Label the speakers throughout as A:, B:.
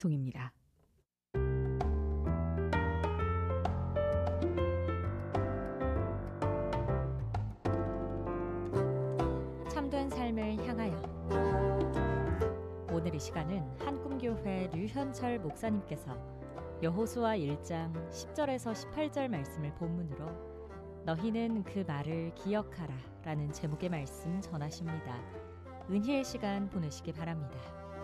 A: 통입니다. 참된 삶을 향하여. 오늘 이 시간은 한꿈교회 류현철 목사님께서 여호수아 1장 10절에서 18절 말씀을 본문으로 너희는 그 말을 기억하라 라는 제목의 말씀 전하십니다. 은혜의 시간 보내시기 바랍니다.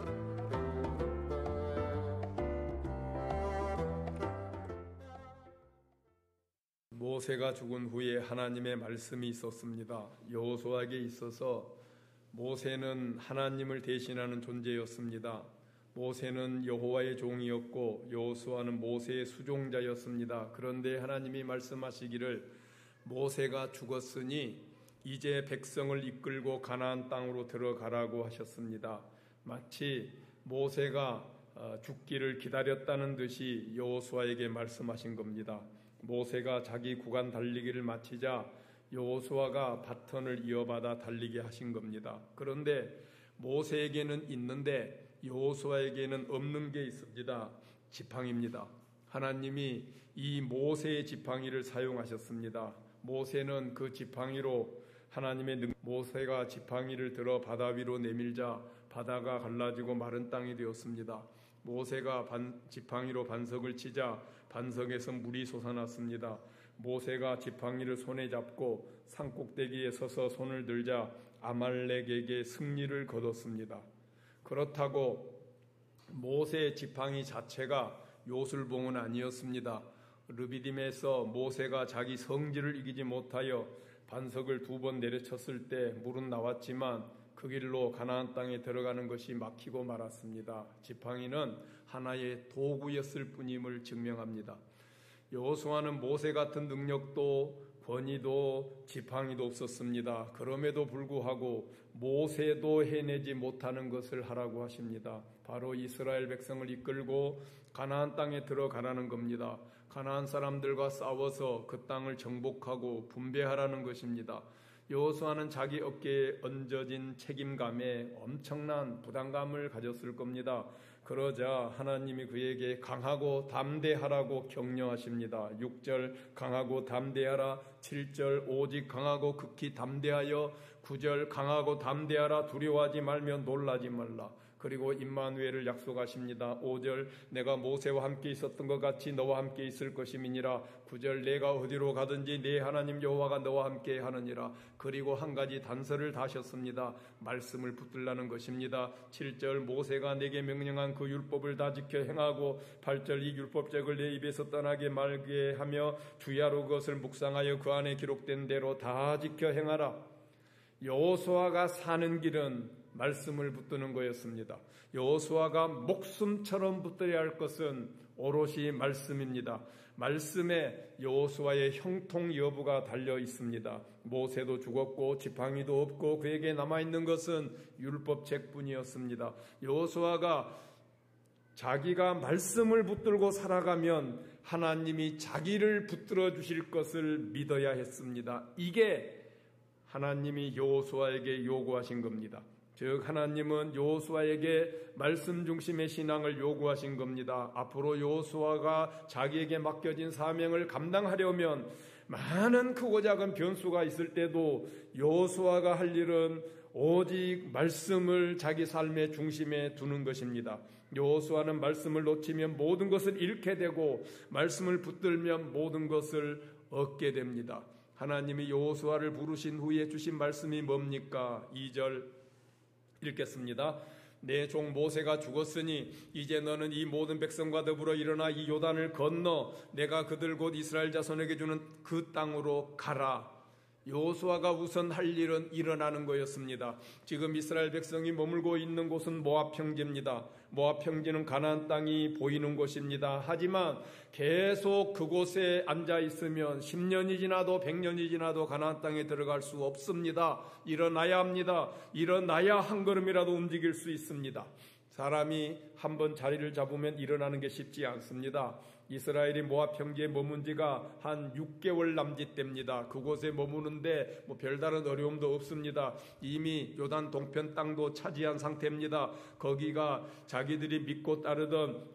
B: 모세가 죽은 후에 하나님의 말씀이 있었습니다. 여호수아에게 있어서 모세는 하나님을 대신하는 존재였습니다. 모세는 여호와의 종이었고 여호수아는 모세의 수종자였습니다. 그런데 하나님이 말씀하시기를 모세가 죽었으니 이제 백성을 이끌고 가나안 땅으로 들어가라고 하셨습니다. 마치 모세가 죽기를 기다렸다는 듯이 여호수아에게 말씀하신 겁니다. 모세가 자기 구간 달리기를 마치자 여호수아가 바턴을 이어받아 달리게 하신 겁니다. 그런데 모세에게는 있는데 여호수아에게는 없는 게 있습니다. 지팡이입니다. 하나님이 이 모세의 지팡이를 사용하셨습니다. 모세는 그 지팡이로 모세가 지팡이를 들어 바다 위로 내밀자 바다가 갈라지고 마른 땅이 되었습니다. 모세가 지팡이로 반석을 치자 반석에서 물이 솟아났습니다. 모세가 지팡이를 손에 잡고 산꼭대기에 서서 손을 들자 아말렉에게 승리를 거뒀습니다. 그렇다고 모세의 지팡이 자체가 요술봉은 아니었습니다. 르비딤에서 모세가 자기 성질을 이기지 못하여 반석을 2번 내려쳤을 때 물은 나왔지만 그 길로 가나안 땅에 들어가는 것이 막히고 말았습니다. 지팡이는 하나의 도구였을 뿐임을 증명합니다. 여호수아는 모세 같은 능력도 권위도 지팡이도 없었습니다. 그럼에도 불구하고 모세도 해내지 못하는 것을 하라고 하십니다. 바로 이스라엘 백성을 이끌고 가나안 땅에 들어가라는 겁니다. 가나안 사람들과 싸워서 그 땅을 정복하고 분배하라는 것입니다. 여호수아는 자기 어깨에 얹어진 책임감에 엄청난 부담감을 가졌을 겁니다. 그러자 하나님이 그에게 강하고 담대하라고 격려하십니다. 6절 강하고 담대하라, 7절 오직 강하고 극히 담대하여, 9절 강하고 담대하라, 두려워하지 말며 놀라지 말라. 그리고 임마누엘을 약속하십니다. 5절 내가 모세와 함께 있었던 것 같이 너와 함께 있을 것임이니라. 9절 내가 어디로 가든지 내 하나님 여호와가 너와 함께 하느니라. 그리고 한 가지 단서를 다셨습니다. 말씀을 붙들라는 것입니다. 7절 모세가 내게 명령한 그 율법을 다 지켜 행하고, 8절 이 율법책을 내 입에서 떠나게 말게 하며 주야로 그것을 묵상하여 그 안에 기록된 대로 다 지켜 행하라. 여호수아가 사는 길은 말씀을 붙드는 거였습니다. 여호수아가 목숨처럼 붙들어야 할 것은 오롯이 말씀입니다. 말씀에 여호수아의 형통 여부가 달려 있습니다. 모세도 죽었고 지팡이도 없고 그에게 남아있는 것은 율법책뿐이었습니다. 여호수아가 자기가 말씀을 붙들고 살아가면 하나님이 자기를 붙들어 주실 것을 믿어야 했습니다. 이게 하나님이 여호수아에게 요구하신 겁니다. 즉 하나님은 여호수아에게 말씀 중심의 신앙을 요구하신 겁니다. 앞으로 여호수아가 자기에게 맡겨진 사명을 감당하려면 많은 크고 작은 변수가 있을 때도 여호수아가 할 일은 오직 말씀을 자기 삶의 중심에 두는 것입니다. 여호수아는 말씀을 놓치면 모든 것을 잃게 되고 말씀을 붙들면 모든 것을 얻게 됩니다. 하나님이 여호수아를 부르신 후에 주신 말씀이 뭡니까? 2절 읽겠습니다. 내 종 모세가 죽었으니 이제 너는 이 모든 백성과 더불어 일어나 이 요단을 건너 내가 그들 곧 이스라엘 자손에게 주는 그 땅으로 가라. 여호수아가 우선 할 일은 일어나는 거였습니다. 지금 이스라엘 백성이 머물고 있는 곳은 모압 평지입니다. 모압 평지는 가나안 땅이 보이는 곳입니다. 하지만 계속 그곳에 앉아 있으면 10년이 지나도 100년이 지나도 가나안 땅에 들어갈 수 없습니다. 일어나야 합니다. 일어나야 한 걸음이라도 움직일 수 있습니다. 사람이 한번 자리를 잡으면 일어나는 게 쉽지 않습니다. 이스라엘이 모압 평지에 머문 지가 한 6개월 남짓됩니다. 그곳에 머무는데 별다른 어려움도 없습니다. 이미 요단 동편 땅도 차지한 상태입니다. 거기가 자기들이 믿고 따르던